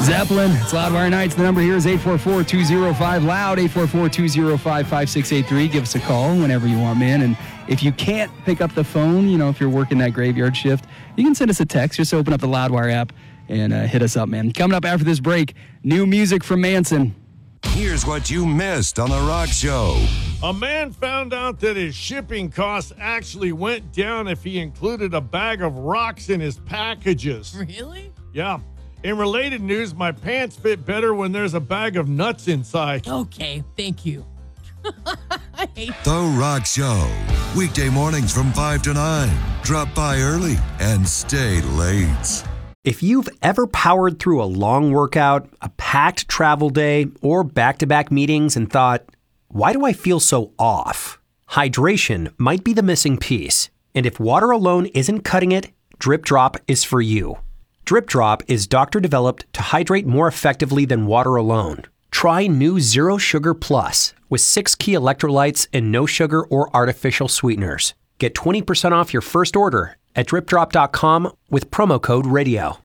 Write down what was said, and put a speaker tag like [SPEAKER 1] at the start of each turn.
[SPEAKER 1] Zeppelin, it's Loudwire Nights. The number here is 844-205-LOUD, 844-205-5683. Give us a call whenever you want, man. And if you can't pick up the phone, if you're working that graveyard shift, you can send us a text. Just open up the Loudwire app and hit us up, man. Coming up after this break, new music from Manson.
[SPEAKER 2] Here's what you missed on The Rock Show.
[SPEAKER 3] A man found out that his shipping costs actually went down if he included a bag of rocks in his packages.
[SPEAKER 4] Really?
[SPEAKER 3] Yeah. In related news, my pants fit better when there's a bag of nuts inside.
[SPEAKER 4] Okay, thank you. I hate
[SPEAKER 2] The Rock Show. Weekday mornings from 5 to 9. Drop by early and stay late.
[SPEAKER 5] If you've ever powered through a long workout, a packed travel day, or back-to-back meetings and thought, why do I feel so off? Hydration might be the missing piece. And if water alone isn't cutting it, Drip Drop is for you. Drip Drop is doctor-developed to hydrate more effectively than water alone. Try new Zero Sugar Plus with 6 key electrolytes and no sugar or artificial sweeteners. Get 20% off your first order at dripdrop.com with promo code RADIO.